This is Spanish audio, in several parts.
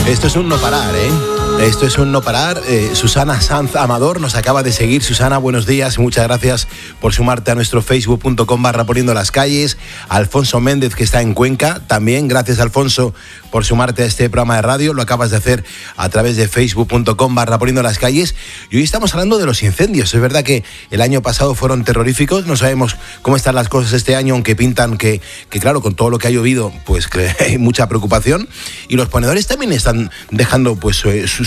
Esto es un no parar, ¿eh? Esto es un no parar. Susana Sanz Amador nos acaba de seguir. Susana, buenos días. Muchas gracias por sumarte a nuestro facebook.com/poniendo las calles. Alfonso Méndez, que está en Cuenca. También, gracias, Alfonso, por sumarte a este programa de radio. Lo acabas de hacer a través de facebook.com/poniendo las calles. Y hoy estamos hablando de los incendios. Es verdad que el año pasado fueron terroríficos. No sabemos cómo están las cosas este año, aunque pintan que claro, con todo lo que ha llovido, pues que hay mucha preocupación. Y los ponedores también están dejando pues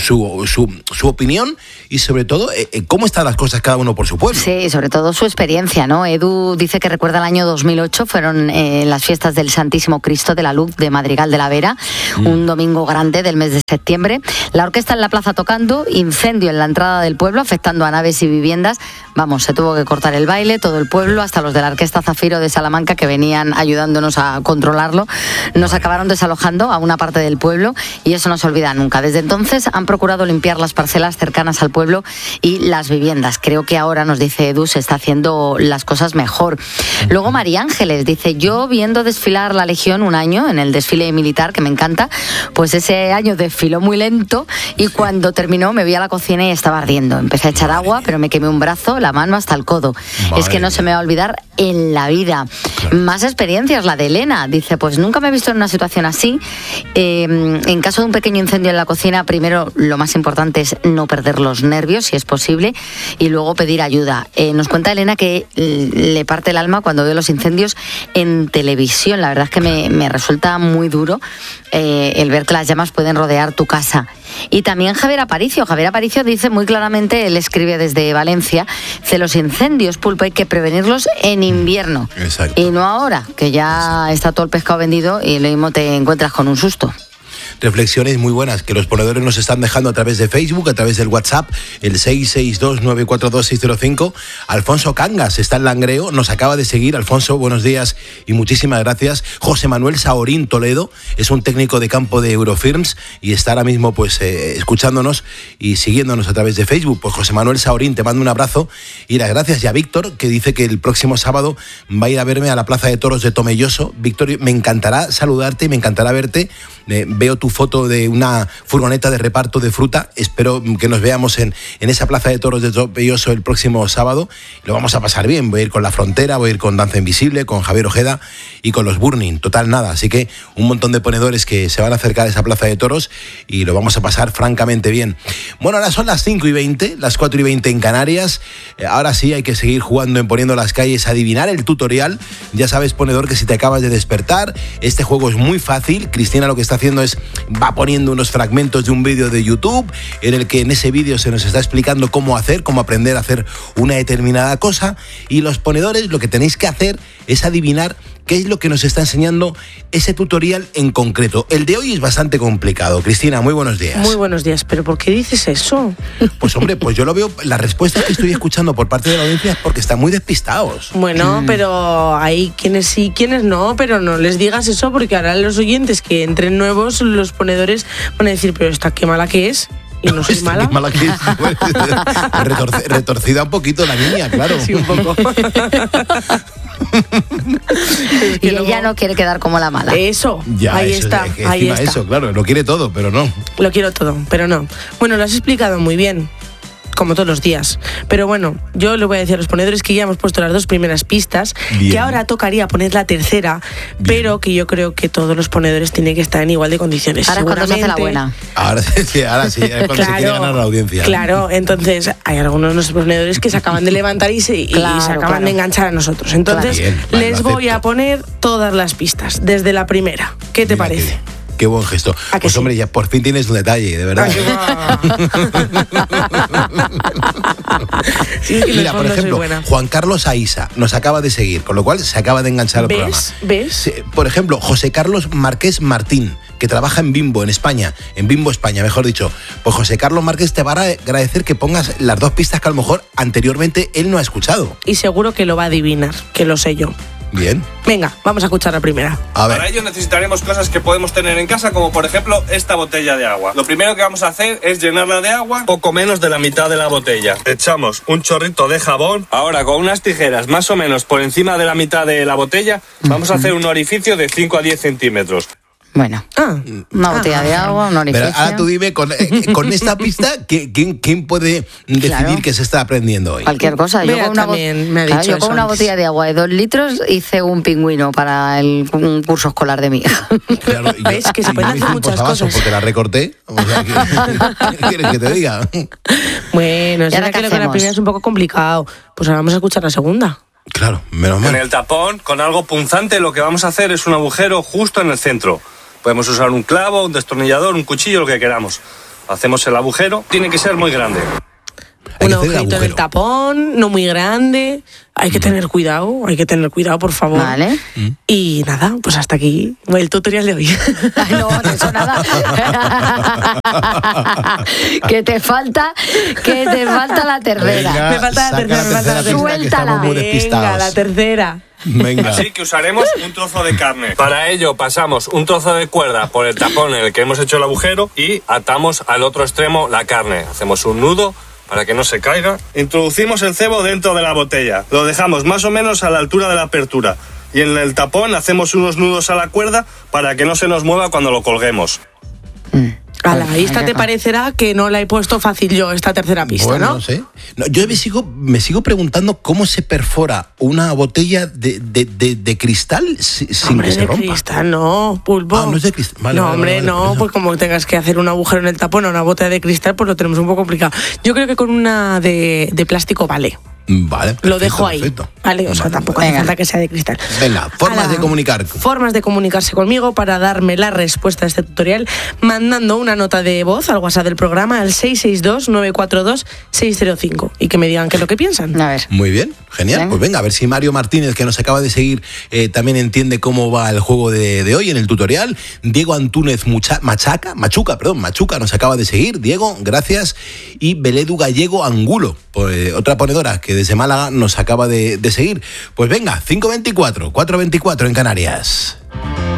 su opinión y sobre todo cómo están las cosas cada uno por su pueblo. Sí, sobre todo su experiencia, ¿no? Edu dice que recuerda el año 2008, fueron las fiestas del Santísimo Cristo de la Luz de Madrigal de la Vera, un domingo grande del mes de septiembre. La orquesta en la plaza tocando, incendio en la entrada del pueblo afectando a naves y viviendas. Vamos, se tuvo que cortar el baile, todo el pueblo, hasta los de la Orquesta Zafiro de Salamanca que venían ayudándonos a controlarlo, nos acabaron desalojando a una parte del pueblo y eso no se olvida nunca. Desde entonces han procurado limpiar las parcelas cercanas al pueblo y las viviendas. Creo que ahora, nos dice Edu, se está haciendo las cosas mejor. Luego María Ángeles dice, yo viendo desfilar la Legión un año en el desfile militar, que me encanta, pues ese año desfiló muy lento y cuando terminó me vi a la cocina y estaba ardiendo. Empecé a echar agua, pero me quemé un brazo, la mano hasta el codo. Es que no se me va a olvidar en la vida. Claro. Más experiencias, la de Elena. Dice, pues nunca me he visto en una situación así. En caso de un pequeño incendio en la cocina, primero lo más importante es no perder los nervios, si es posible, y luego pedir ayuda. Nos cuenta Elena que le parte el alma cuando ve los incendios en televisión. La verdad es que me resulta muy duro el ver que las llamas pueden rodear tu casa. Y también Javier Aparicio dice muy claramente, él escribe desde Valencia, que los incendios, Pulpo, hay que prevenirlos en invierno. Exacto. Y no ahora, que ya está todo el pescado vendido y lo mismo te encuentras con un susto. Reflexiones muy buenas que los ponedores nos están dejando a través de Facebook, a través del WhatsApp, el 662-942-605. Alfonso Cangas está en Langreo, nos acaba de seguir. Alfonso, buenos días y muchísimas gracias. José Manuel Saorín Toledo es un técnico de campo de Eurofirms y está ahora mismo pues escuchándonos y siguiéndonos a través de Facebook. Pues José Manuel Saorín, te mando un abrazo y las gracias. Y a Víctor, que dice que el próximo sábado va a ir a verme a la Plaza de Toros de Tomelloso. Víctor, me encantará saludarte, me encantará verte. Veo tu foto de una furgoneta de reparto de fruta. Espero que nos veamos en esa Plaza de Toros de Tomelloso el próximo sábado. Lo vamos a pasar bien. Voy a ir con La Frontera, voy a ir con Danza Invisible, con Javier Ojeda y con los Burning. Total nada. Así que un montón de ponedores que se van a acercar a esa Plaza de Toros y lo vamos a pasar francamente bien. Bueno, ahora son las 5:20, las 4:20 en Canarias. Ahora sí hay que seguir jugando en Poniendo las Calles, adivinar el tutorial. Ya sabes, ponedor, que si te acabas de despertar, este juego es muy fácil. Cristina lo que está haciendo es, va poniendo unos fragmentos de un vídeo de YouTube en el que en ese vídeo se nos está explicando cómo aprender a hacer una determinada cosa, y los ponedores lo que tenéis que hacer es adivinar qué es lo que nos está enseñando ese tutorial en concreto. El de hoy es bastante complicado. Cristina, muy buenos días. Muy buenos días, pero ¿por qué dices eso? Pues hombre, pues yo lo veo, las respuestas que estoy escuchando por parte de la audiencia es porque están muy despistados. Bueno, pero hay quienes sí, quienes no, pero no les digas eso porque ahora los oyentes que entren nuevos, los ponedores van a decir, pero esta qué mala que es. Y no soy mala. Qué mala que es. Retorcida un poquito la niña, claro. Sí, un poco. Es que y luego ella no quiere quedar como la mala. Eso, ya, ahí eso, está, ahí está. Eso, claro, lo quiere todo, pero no. Lo quiero todo, pero no. Bueno, lo has explicado muy bien, como todos los días. Pero bueno, yo le voy a decir a los ponedores que ya hemos puesto las dos primeras pistas, bien, que ahora tocaría poner la tercera, bien, pero que yo creo que todos los ponedores tienen que estar en igual de condiciones. Ahora es cuando se hace la buena. Ahora sí, es cuando claro, se quiere ganar la audiencia. Claro, entonces hay algunos de nuestros ponedores que se acaban de levantar y se acaban de enganchar a nosotros. Entonces bien, les voy a poner todas las pistas, desde la primera. ¿Qué te parece? Qué buen gesto. Pues hombre, ya por fin tienes un detalle, de verdad. Sí, mira, por ejemplo, Juan Carlos Aisa nos acaba de seguir, con lo cual se acaba de enganchar al programa. ¿Ves? Por ejemplo, José Carlos Márquez Martín, que trabaja en Bimbo, en España, en Bimbo España, mejor dicho. Pues José Carlos Márquez te va a agradecer que pongas las dos pistas que a lo mejor anteriormente él no ha escuchado. Y seguro que lo va a adivinar, que lo sé yo. Bien. Venga, vamos a escuchar la primera. A ver. Para ello necesitaremos cosas que podemos tener en casa, como por ejemplo esta botella de agua. Lo primero que vamos a hacer es llenarla de agua, poco menos de la mitad de la botella. Echamos un chorrito de jabón. Ahora, con unas tijeras más o menos por encima de la mitad de la botella, vamos a hacer un orificio de 5 a 10 centímetros. Bueno, una botella de agua, un orificio. Pero ahora tú dime, con esta pista, ¿quién puede decidir que se está aprendiendo hoy? Cualquier cosa. Yo con una botella de agua de 2 litros hice un pingüino para un curso escolar de mi hija. Claro, ¿ves? Que se pueden hacer muchas cosas. Porque la recorté. O sea, ¿qué quieres que te diga? Bueno, es verdad que lo que la primera es un poco complicado. Pues ahora vamos a escuchar la segunda. Claro, menos mal. En el tapón, con algo punzante, lo que vamos a hacer es un agujero justo en el centro. Podemos usar un clavo, un destornillador, un cuchillo, lo que queramos. Hacemos el agujero, tiene que ser muy grande. Un agujerito en el tapón, no muy grande. Hay que tener cuidado, por favor. Vale. Y nada, pues hasta aquí el tutorial de hoy. Ay, no, de eso nada. que te falta la tercera. Venga, me falta la tercera. Suéltala. Venga, la tercera. Venga. Así que usaremos un trozo de carne. Para ello pasamos un trozo de cuerda por el tapón en el que hemos hecho el agujero y atamos al otro extremo la carne. Hacemos un nudo para que no se caiga. Introducimos el cebo dentro de la botella. Lo dejamos más o menos a la altura de la apertura. Y en el tapón hacemos unos nudos a la cuerda para que no se nos mueva cuando lo colguemos. Y esta te parecerá que no la he puesto fácil yo, esta tercera pista, bueno, ¿no? No sé. No, yo me sigo preguntando cómo se perfora una botella de cristal sin que se rompa. De cristal, no, Pulpo. No es de cristal. Vale, no, vale, hombre, vale, no, pues como tengas que hacer un agujero en el tapón a una botella de cristal, pues lo tenemos un poco complicado. Yo creo que con una de plástico vale. Vale, perfecto, lo dejo ahí. Perfecto. Vale, o sea, tampoco hace falta que sea de cristal. Venga, formas de comunicar. Formas de comunicarse conmigo para darme la respuesta a este tutorial, mandando una nota de voz al WhatsApp del programa al 662-942-605 y que me digan qué es lo que piensan. A ver. Muy bien, genial. Pues venga, a ver si Mario Martínez, que nos acaba de seguir, también entiende cómo va el juego de hoy en el tutorial. Diego Antúnez Machuca nos acaba de seguir. Diego, gracias. Y Beledu Gallego Angulo, pues, otra ponedora que desde Málaga nos acaba de seguir. Pues venga, 5:24, 4:24 en Canarias.